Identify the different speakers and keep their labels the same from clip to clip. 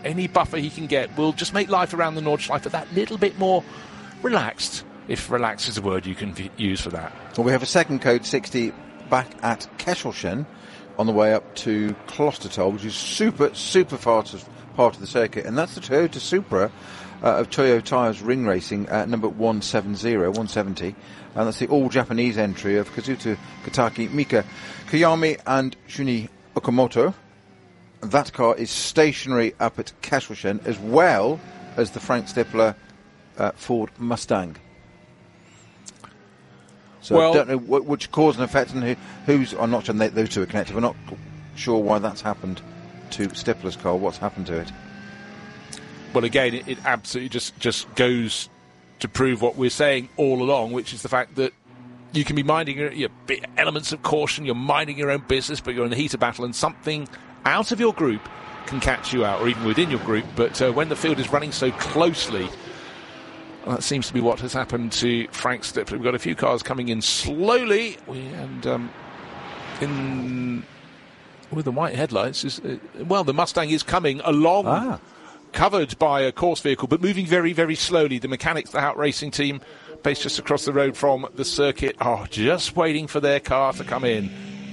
Speaker 1: any buffer he can get will just make life around the Nordschleife that little bit more relaxed, if relaxed is a word you can use for that.
Speaker 2: Well, we have a second code 60 back at Kesselchen on the way up to Klostertal, which is super fast part of the circuit, and that's the Toyota Supra of Toyo Tyres Ring Racing at number 170, and that's the all-Japanese entry of Kazuto Kataki, Mika Koyami and Shuni Okamoto. That car is stationary up at Kesselchen, as well as the Frank Stippler Ford Mustang. So I don't know which cause and effect and who's. I'm not sure those two are connected. We're not sure why that's happened to Stippler's car. What's happened to it?
Speaker 1: Well, again, it absolutely just goes to prove what we're saying all along, which is the fact that you can be minding your elements of caution, you're minding your own business, but you're in the heat of battle, and something out of your group can catch you out, or even within your group. But when the field is running so closely, that seems to be what has happened to Frank Stippler. We've got a few cars coming in slowly, and with the white headlights, the Mustang is coming along, covered by a course vehicle, but moving very, very slowly. The mechanics, the Hout Racing team, based just across the road from the circuit, are just waiting for their car to come in.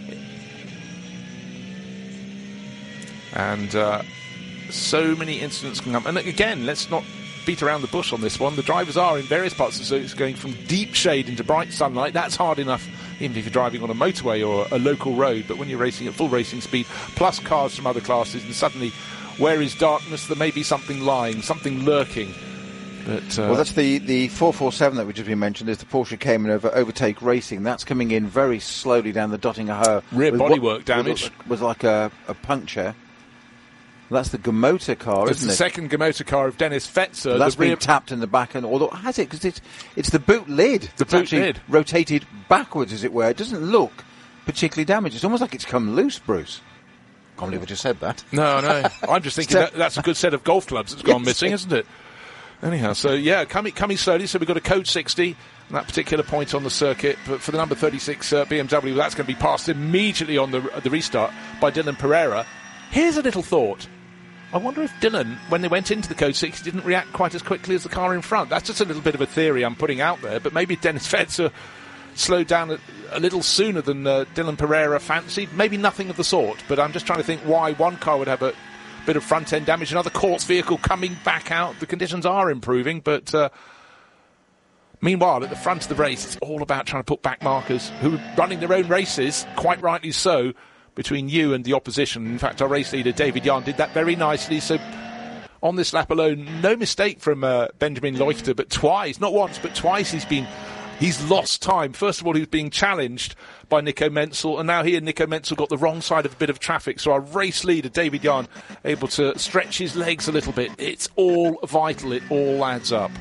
Speaker 1: And so many incidents can come. And again, let's not beat around the bush on this one. The drivers are in various parts of the circuit going from deep shade into bright sunlight. That's hard enough, even if you're driving on a motorway or a local road. But when you're racing at full racing speed, plus cars from other classes, and suddenly, where is darkness? There may be something lying, something lurking. But,
Speaker 2: well, that's the 447 that we just been mentioned. Is the Porsche Cayman over Overtake Racing. That's coming in very slowly down the Dottinger
Speaker 1: rear bodywork damage.
Speaker 2: Was like a puncture. That's the Gamota car, isn't it?
Speaker 1: It's the second Gamota car of Dennis Fetzer.
Speaker 2: That's been tapped in the back end. Although, has it? Because it's the boot lid.
Speaker 1: The boot lid.
Speaker 2: Rotated backwards, as it were. It doesn't look particularly damaged. It's almost like it's come loose, Bruce. I can't believe I just said that.
Speaker 1: No. I'm just thinking that's a good set of golf clubs that's gone missing, isn't it? Anyhow, so yeah, coming slowly. So we've got a code 60 at that particular point on the circuit. But for the number 36 BMW, that's going to be passed immediately on the restart by Dylan Pereira. Here's a little thought. I wonder if Dylan, when they went into the code 60, didn't react quite as quickly as the car in front. That's just a little bit of a theory I'm putting out there, but maybe Dennis Fetzer slowed down a little sooner than Dylan Pereira fancied. Maybe nothing of the sort, but I'm just trying to think why one car would have a bit of front-end damage, another course vehicle coming back out. The conditions are improving, but meanwhile, at the front of the race, it's all about trying to put back markers who are running their own races, quite rightly so, between you and the opposition. In fact, our race leader, David Yarn, did that very nicely. So on this lap alone, no mistake from Benjamin Leuchter, but twice, not once, but twice he's lost time. First of all, he was being challenged by Nico Menzel, and now he and Nico Menzel got the wrong side of a bit of traffic. So our race leader, David Yarn, able to stretch his legs a little bit. It's all vital. It all adds up.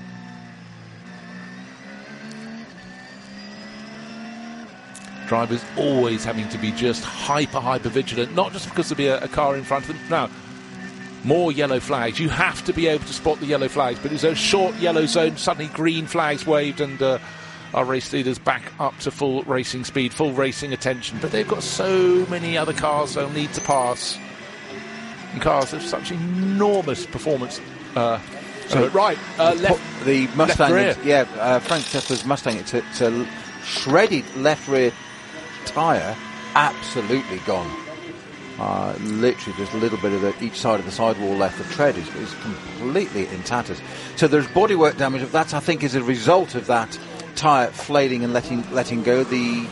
Speaker 1: Drivers always having to be just hyper vigilant, not just because there'll be a car in front of them. No, more yellow flags. You have to be able to spot the yellow flags, but it's a short yellow zone, suddenly green flags waved, and our race leaders back up to full racing speed, full racing attention. But they've got so many other cars they'll need to pass, and cars of such enormous performance. Left,
Speaker 2: the Mustang,
Speaker 1: left rear.
Speaker 2: Frank Stippler's Mustang, it's a shredded left rear tyre, absolutely gone. Literally just a little bit of each side of the sidewall left. The tread is completely in tatters. So there's bodywork damage. That, I think, is a result of that tyre flailing and letting go. The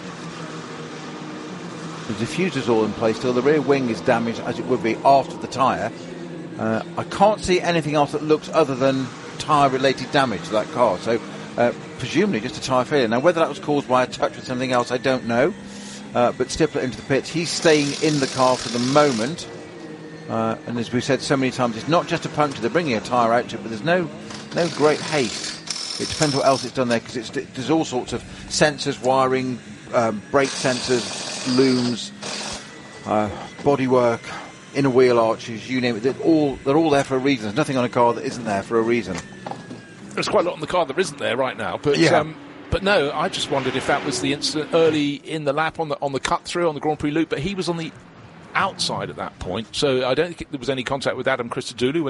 Speaker 2: diffuser's all in place still. The rear wing is damaged, as it would be after the tyre. I can't see anything else that looks other than tyre-related damage to that car. So presumably just a tyre failure. Now, whether that was caused by a touch with something else, I don't know. But Stippler into the pits. He's staying in the car for the moment. And as we've said so many times, it's not just a puncture. They're bringing a tyre out to it, but there's no great haste. It depends what else it's done there, because there's all sorts of sensors, wiring, brake sensors, looms, bodywork, inner wheel arches, you name it. They're all there for a reason. There's nothing on a car that isn't there for a reason.
Speaker 1: There's quite a lot on the car that isn't there right now, but
Speaker 2: yeah.
Speaker 1: But no, I just wondered if that was the incident early in the lap on the cut through on the Grand Prix loop. But he was on the outside at that point, so I don't think there was any contact with Adam Christodoulou